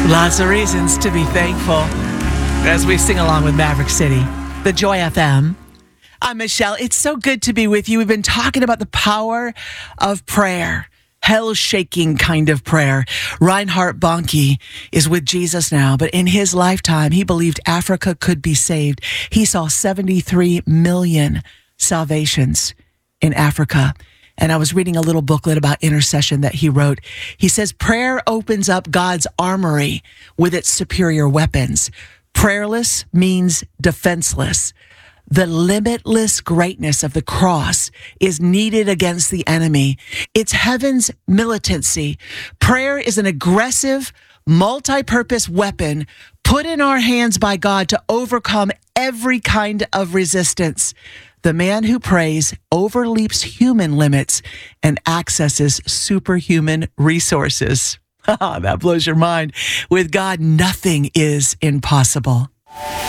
Lots of reasons to be thankful as we sing along with Maverick City, the Joy FM. I'm Michelle. It's so good to be with you. We've been talking about the power of prayer, hell-shaking kind of prayer. Reinhard Bonnke is with Jesus now, but in his lifetime, he believed Africa could be saved. He saw 73 million salvations in Africa. And I was reading a little booklet about intercession that he wrote. He says, prayer opens up God's armory with its superior weapons. Prayerless means defenseless. The limitless greatness of the cross is needed against the enemy. It's heaven's militancy. Prayer is an aggressive, multi-purpose weapon put in our hands by God to overcome every kind of resistance. The man who prays overleaps human limits and accesses superhuman resources. That blows your mind. With God, nothing is impossible.